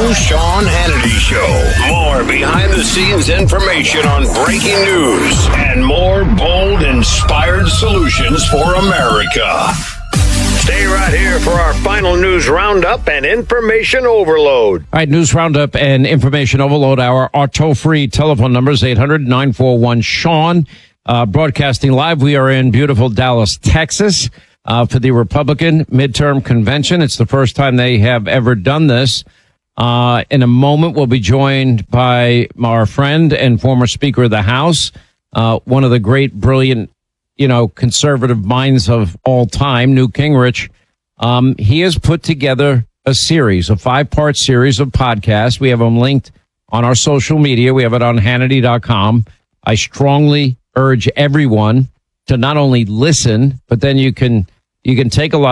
Sean Hannity Show. More behind-the-scenes information on breaking news and more bold, inspired solutions for America. Stay right here for our final news roundup and information overload. All right, news roundup and information overload. Our toll-free telephone numbers, 800-941-SEAN. Broadcasting live. We are in beautiful Dallas, Texas, for the Republican midterm convention. It's the first time they have ever done this. In a moment, we'll be joined by our friend and former Speaker of the House, one of the great, brilliant, conservative minds of all time, Newt Gingrich. He has put together a 5-part series of podcasts. We have them linked on our social media. We have it on Hannity.com. I strongly urge everyone to not only listen, but then you can take a lot